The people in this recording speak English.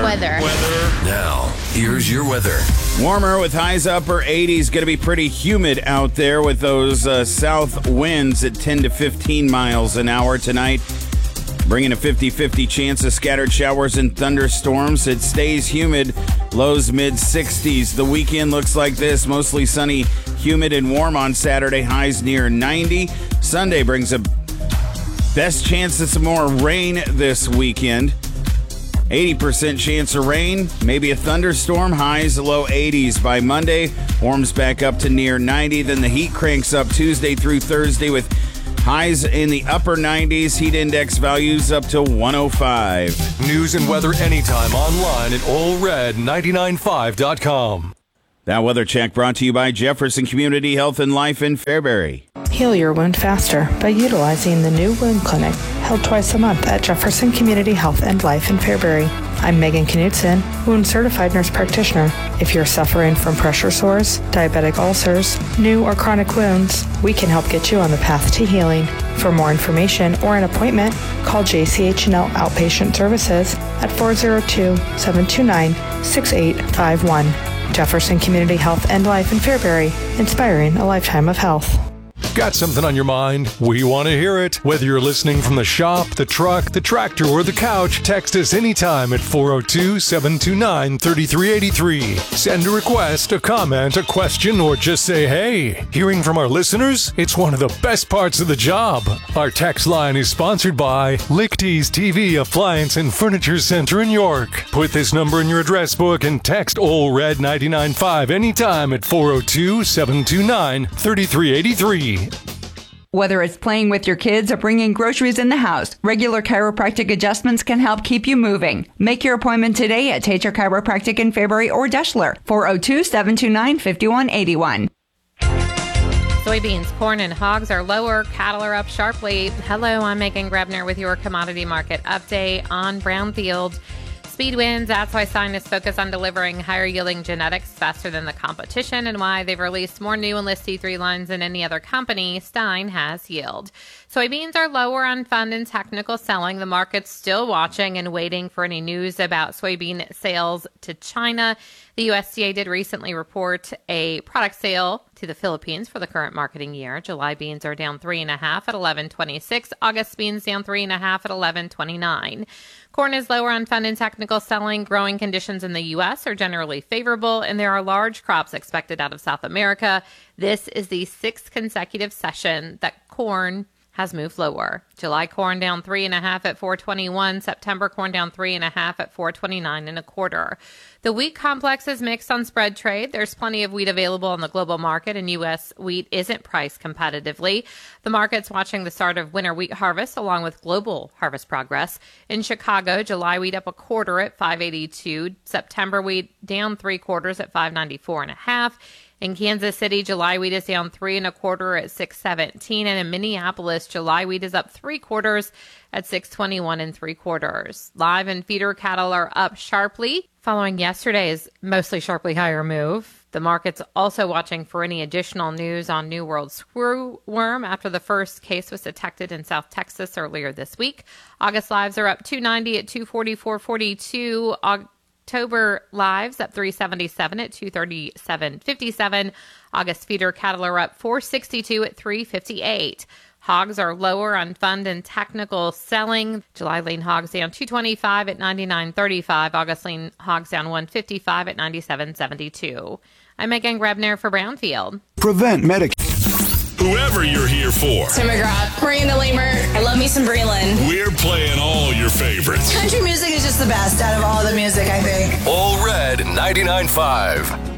Weather. Now, here's your weather. Warmer with highs upper 80s. Going to be pretty humid out there with those south winds at 10 to 15 miles an hour tonight. Bringing a 50-50 chance of scattered showers and thunderstorms. It stays humid, lows mid-60s. The weekend looks like this, mostly sunny, humid, and warm on Saturday, highs near 90. Sunday brings a best chance of some more rain this weekend. 80% chance of rain, maybe a thunderstorm, highs low 80s. By Monday, warms back up to near 90. Then the heat cranks up Tuesday through Thursday with highs in the upper 90s, heat index values up to 105. News and weather anytime online at allred995.com. That weather check brought to you by Jefferson Community Health and Life in Fairbury. Heal your wound faster by utilizing the new wound clinic held twice a month at Jefferson Community Health and Life in Fairbury. I'm Megan Knudsen, wound certified nurse practitioner. If you're suffering from pressure sores, diabetic ulcers, new or chronic wounds, we can help get you on the path to healing. For more information or an appointment, call JCH&L Outpatient Services at 402-729-6851. Jefferson Community Health and Life in Fairbury, inspiring a lifetime of health. Got something on your mind? We want to hear it. Whether you're listening from the shop, the truck, the tractor, or the couch, text us anytime at 402-729-3383. Send a request, a comment, a question, or just say hey. Hearing from our listeners? It's one of the best parts of the job. Our text line is sponsored by Lichty's TV Appliance and Furniture Center in York. Put this number in your address book and text OLRED995 anytime at 402-729-3383. Whether it's playing with your kids or bringing groceries in the house, regular chiropractic adjustments can help keep you moving. Make your appointment today at Tater Chiropractic in Fairbury or Deschler, 402-729-5181. Soybeans, corn, and hogs are lower. Cattle are up sharply. Hello, I'm Megan Grebner with your commodity market update on Brownfield. Speed wins. That's why scientists focus on delivering higher yielding genetics faster than the competition, and why they've released more new Enlist C3 lines than any other company. Stein has yield. Soybeans are lower on fund and technical selling. The market's still watching and waiting for any news about soybean sales to China. The USDA did recently report a product sale to the Philippines for the current marketing year. July beans are down 3.5 at $11.26. August beans down 3.5 at $11.29. Corn is lower on fund and technical selling. Growing conditions in the U.S. are generally favorable, and there are large crops expected out of South America. This is the sixth consecutive session that corn has moved lower. July corn down 3.5 at $4.21. September corn down 3.5 at $4.29.25. The wheat complex is mixed on spread trade. There's plenty of wheat available on the global market, and U.S. wheat isn't priced competitively. The market's watching the start of winter wheat harvest along with global harvest progress. In Chicago, July wheat up 1/4 at $5.82. September wheat down 3/4 at $5.94.5. In Kansas City, July wheat is down 3 1/4 at $6.17, and in Minneapolis, July wheat is up 3/4 at $6.21 3/4. Live and feeder cattle are up sharply following yesterday's mostly sharply higher move. The market's also watching for any additional news on New World screwworm after the first case was detected in South Texas earlier this week. August lives are up 290 at 244.42. October lives up 377 at 237.57. August feeder cattle are up 462 at 358. Hogs are lower on fund and technical selling. July lean hogs down 225 at 99.35. August lean hogs down 155 at 97.72. I'm Megan Grebner for Brownfield. Prevent medic. Whoever you're here for. Tim McGraw, Miranda Lamer. I love me some Breland. We're playing all your favorites. Country music is just the best out of all the music, I think. All Red 99.5.